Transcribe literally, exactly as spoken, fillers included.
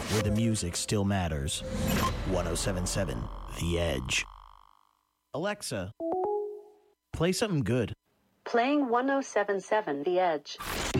where the music still matters. one oh seven point seven The Edge. Alexa, play something good. Playing one oh seven point seven The Edge.